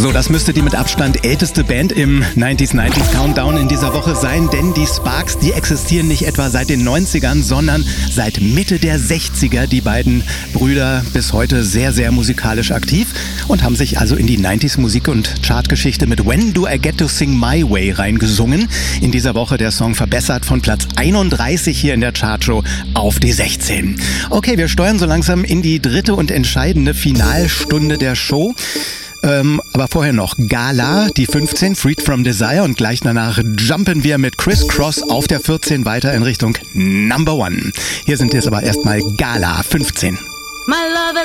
So, das müsste die mit Abstand älteste Band im 90s Countdown in dieser Woche sein, denn die Sparks, die existieren nicht etwa seit den 90ern, sondern seit Mitte der 60er. Die beiden Brüder bis heute sehr, sehr musikalisch aktiv und haben sich also in die 90s Musik- und Chartgeschichte mit When Do I Get to Sing My Way reingesungen. In dieser Woche der Song verbessert von Platz 31 hier in der Chartshow auf die 16. Okay, wir steuern so langsam in die dritte und entscheidende Finalstunde der Show. Aber vorher noch Gala, die 15, Freed from Desire, und gleich danach jumpen wir mit Criss Cross auf der 14 weiter in Richtung Number One. Hier sind jetzt aber erstmal Gala 15.